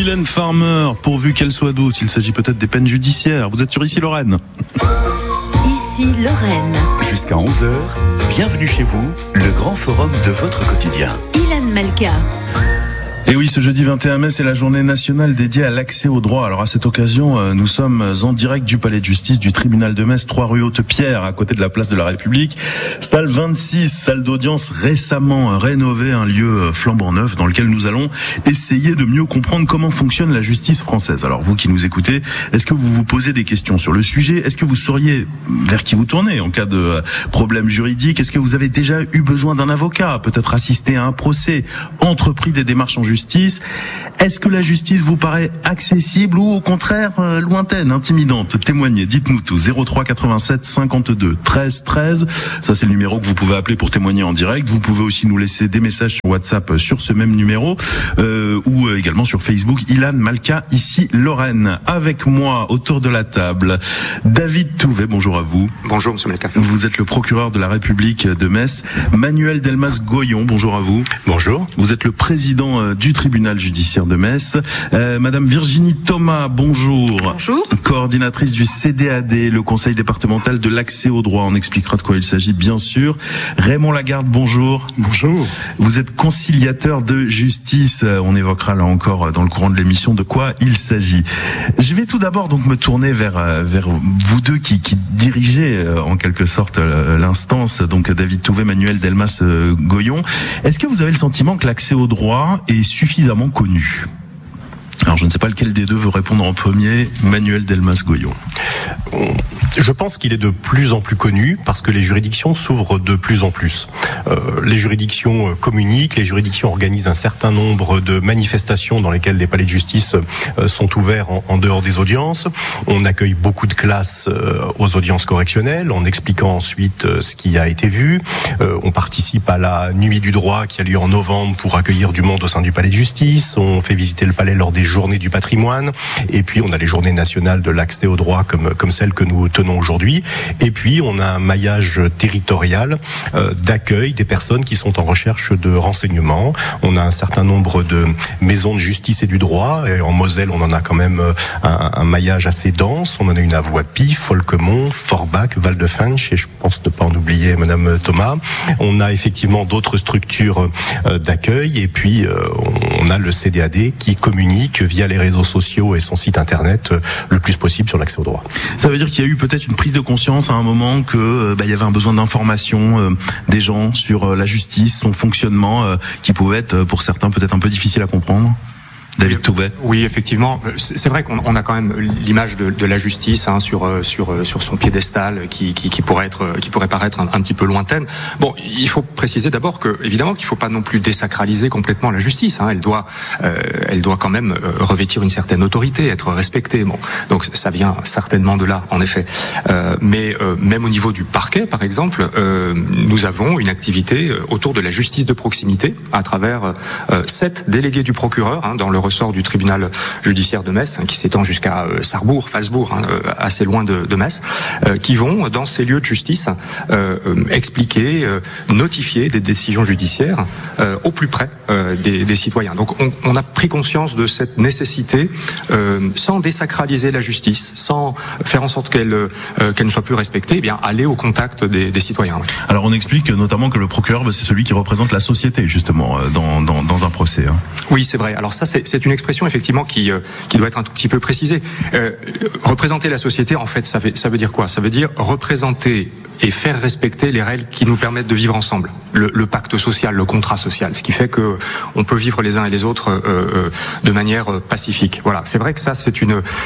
Mylène Farmer, pourvu qu'elle soit douce, il s'agit peut-être des peines judiciaires. Vous êtes sur Ici Lorraine. Ici Lorraine. Jusqu'à 11h, bienvenue chez vous, le grand forum de votre quotidien. Ilan Malka. Et oui, ce jeudi 21 mai, c'est la journée nationale dédiée à l'accès au droit. Alors à cette occasion, nous sommes en direct du palais de justice du tribunal de Metz, 3 rue Haute-Pierre, à côté de la place de la République. Salle 26, salle d'audience récemment rénovée, un lieu flambant neuf dans lequel nous allons essayer de mieux comprendre comment fonctionne la justice française. Alors vous qui nous écoutez, est-ce que vous vous posez des questions sur le sujet? Est-ce que vous sauriez vers qui vous tournez en cas de problème juridique? Est-ce que vous avez déjà eu besoin d'un avocat? Peut-être assisté à un procès? Entrepris des démarches en justice? Est-ce que la justice vous paraît accessible ou au contraire lointaine, intimidante? Témoignez, dites-nous tout. 03 87 52 13 13. Ça c'est le numéro que vous pouvez appeler pour témoigner en direct. Vous pouvez aussi nous laisser des messages sur WhatsApp sur ce même numéro ou également sur Facebook. Ilan Malka, Ici Lorraine. Avec moi autour de la table, David Touvet. Bonjour à vous. Bonjour Monsieur Malka. Vous êtes le procureur de la République de Metz. Manuel Delmas-Goyon. Bonjour à vous. Bonjour. Vous êtes le président du tribunal judiciaire de Metz. Madame Virginie Thomas, bonjour. Bonjour. Coordinatrice du CDAD, le Conseil départemental de l'accès au droit. On expliquera de quoi il s'agit, bien sûr. Raymond Lagarde, bonjour. Bonjour. Vous êtes conciliateur de justice. On évoquera là encore dans le courant de l'émission de quoi il s'agit. Je vais tout d'abord donc me tourner vers vous deux qui dirigez en quelque sorte l'instance, donc David Touvet, Manuel Delmas-Goyon. Est-ce que vous avez le sentiment que l'accès au droit est suffisamment connu? Alors je ne sais pas lequel des deux veut répondre en premier. Manuel Delmas-Goyon. Je pense qu'il est de plus en plus connu parce que les juridictions s'ouvrent de plus en plus. Les juridictions communiquent, les juridictions organisent un certain nombre de manifestations dans lesquelles les palais de justice sont ouverts en dehors des audiences. On accueille beaucoup de classes aux audiences correctionnelles en expliquant ensuite ce qui a été vu. On participe à la nuit du droit qui a lieu en novembre pour accueillir du monde au sein du palais de justice. On fait visiter le palais lors des journées du patrimoine, et puis on a les journées nationales de l'accès au droit comme celle que nous tenons aujourd'hui, et puis on a un maillage territorial d'accueil des personnes qui sont en recherche de renseignements. On a un certain nombre de maisons de justice et du droit, et en Moselle on en a quand même un maillage assez dense. On en a une à Voipy, Folquemont, Forbach, Val-de-Fanch, et je pense ne pas en oublier Madame Thomas. On a effectivement d'autres structures d'accueil, et puis on a le CDAD qui communique via les réseaux sociaux et son site internet le plus possible sur l'accès au droit. Ça veut dire qu'il y a eu peut-être une prise de conscience à un moment que il y avait un besoin d'information des gens sur la justice, son fonctionnement, qui pouvait être pour certains peut-être un peu difficile à comprendre. David Touvet. Oui, effectivement. C'est vrai qu'on a quand même l'image de la justice sur son piédestal qui pourrait paraître un petit peu lointaine. Bon, il faut préciser d'abord que évidemment qu'il faut pas non plus désacraliser complètement la justice. Elle doit quand même revêtir une certaine autorité, être respectée. Bon, donc ça vient certainement de là, en effet. Mais même au niveau du parquet, par exemple, nous avons une activité autour de la justice de proximité à travers 7 délégués du procureur dans le ressort du tribunal judiciaire de Metz, qui s'étend jusqu'à Sarrebourg, Fasbourg, assez loin de Metz, qui vont dans ces lieux de justice expliquer, notifier des décisions judiciaires au plus près des citoyens. Donc on a pris conscience de cette nécessité, sans désacraliser la justice, sans faire en sorte qu'elle ne soit plus respectée, aller au contact des citoyens. Alors on explique notamment que le procureur, c'est celui qui représente la société justement dans un procès. Oui, c'est vrai. Alors ça, c'est une expression effectivement qui doit être un tout petit peu précisée. Représenter la société, en fait, ça veut dire quoi? Ça veut dire représenter et faire respecter les règles qui nous permettent de vivre ensemble. Le pacte social, le contrat social, ce qui fait que on peut vivre les uns et les autres de manière pacifique. Voilà, c'est vrai que ça c'est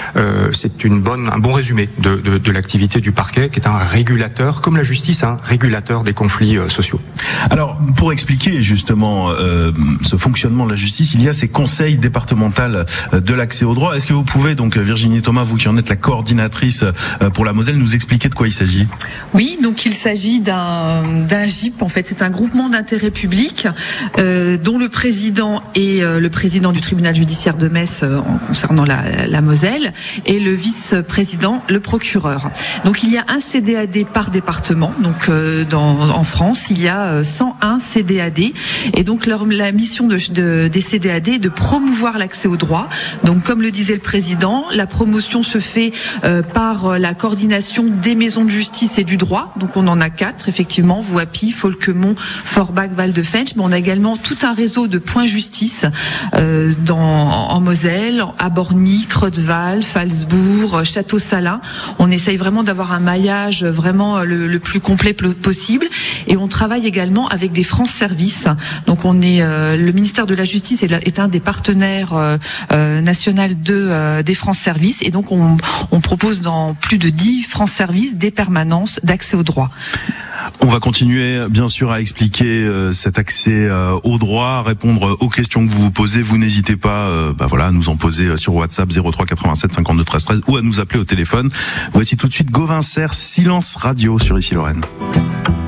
un bon résumé de l'activité du parquet, qui est un régulateur, comme la justice, régulateur des conflits sociaux. Alors pour expliquer justement ce fonctionnement de la justice, il y a ces conseils départementaux de l'accès au droit. Est-ce que vous pouvez donc, Virginie Thomas, vous qui en êtes la coordinatrice pour la Moselle, nous expliquer de quoi il s'agit? Oui, Donc il s'agit d'un GIP, en fait, c'est un groupement d'intérêt public dont le président est le président du tribunal judiciaire de Metz concernant la Moselle et le vice-président le procureur. Donc il y a un CDAD par département. Donc en France, il y a 101 CDAD et donc la mission des CDAD est de promouvoir l'accès au droit. Donc comme le disait le président, la promotion se fait par la coordination des maisons de justice et du droit. Donc on en a 4, effectivement, Voipy, Folkemont, Forbach, Val-de-Fensch, mais on a également tout un réseau de points justice en Moselle, à Borny, Creutzwald, Phalsbourg, Château-Salins. On essaye vraiment d'avoir un maillage vraiment le plus complet possible et on travaille également avec des France Services. Donc on est le ministère de la Justice est un des partenaires national des France Services et donc on propose dans plus de 10 France Services des permanences d'accès au droit. On va continuer bien sûr à expliquer cet accès au droit, répondre aux questions que vous vous posez. Vous n'hésitez pas à nous en poser sur WhatsApp 03 87 52 13 13 ou à nous appeler au téléphone. Voici tout de suite Gauvin Serre, Silence Radio sur Ici Lorraine.